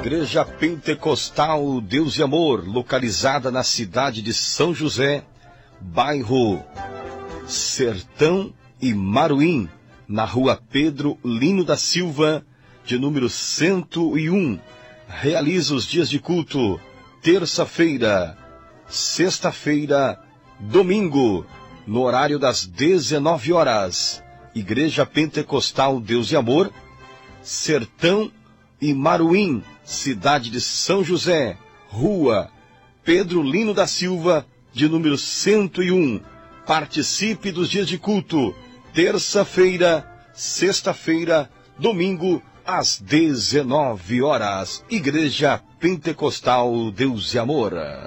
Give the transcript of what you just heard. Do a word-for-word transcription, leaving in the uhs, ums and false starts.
Igreja Pentecostal Deus e Amor, localizada na cidade de São José, bairro Sertão e Maruim, na rua Pedro Lino da Silva, de número cento e um. Realiza os dias de culto, terça-feira, sexta-feira, domingo, no horário das dezenove horas. Igreja Pentecostal Deus e Amor, Sertão e Maruim, cidade de São José, rua Pedro Lino da Silva, de número cento e um. Participe dos dias de culto, terça-feira, sexta-feira, domingo, às dezenove horas. Igreja Pentecostal Deus e Amor.